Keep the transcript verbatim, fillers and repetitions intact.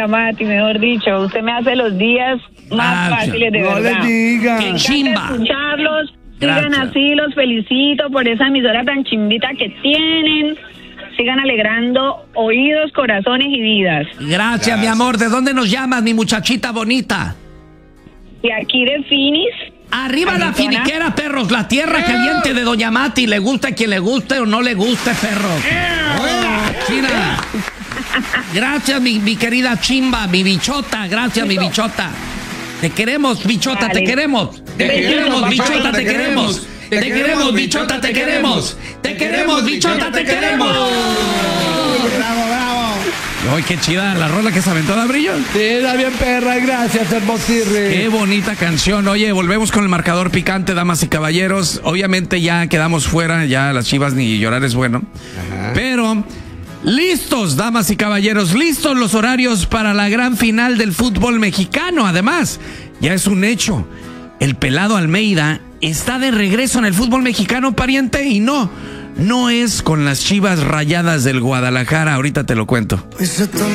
doña Mati, mejor dicho. Usted me hace los días más Gracias. fáciles, de No verdad. le diga. ¡Qué Me encanta chimba! escucharlos. Sigan Gracias. así, los felicito por esa emisora tan chimbita que tienen. Sigan alegrando oídos, corazones y vidas. Gracias, Gracias. mi amor. ¿De dónde nos llamas, mi muchachita bonita? Y aquí de Finis. Arriba la Arizona. finiquera, perros. La tierra caliente de doña Mati. Le gusta a quien le guste o no le guste, perros. Mira. Gracias, mi, mi querida chimba, mi bichota. Gracias, mi bichota. Te queremos, bichota, te Vale. queremos. Te Besitos, queremos, papá. bichota, te Te queremos. queremos. Te queremos, bichota, te queremos. Te queremos, bichota, te queremos. Bravo, bravo. Ay, qué chida la rola que se aventó de Brillo. Sí, está bien, perra. Gracias, hermosirri. Qué bonita canción. Oye, volvemos con el marcador picante, damas y caballeros. Obviamente ya quedamos fuera, ya las Chivas ni llorar es bueno. Ajá. Pero listos, damas y caballeros, listos los horarios para la gran final del fútbol mexicano. Además, ya es un hecho. El pelado Almeida está de regreso en el fútbol mexicano, pariente, y no, no es con las Chivas Rayadas del Guadalajara. Ahorita te lo cuento.